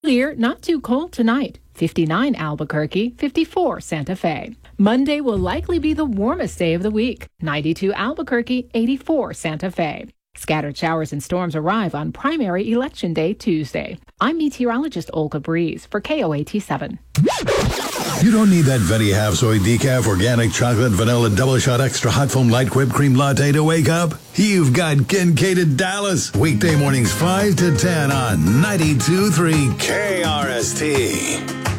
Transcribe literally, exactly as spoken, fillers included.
Clear, not too cold tonight. fifty-nine Albuquerque, fifty-four Santa Fe. Monday will likely be the warmest day of the week. ninety-two Albuquerque, eighty-four Santa Fe. Scattered showers and storms arrive on primary election day Tuesday. I'm meteorologist Olga Breeze for K O A T seven. You don't need that Venti Half Soy Decaf Organic Chocolate Vanilla Double Shot Extra Hot Foam Light Whipped Cream Latte to wake up. You've got Kincaid Dallas. Weekday mornings five to ten on ninety-two point three K R S T.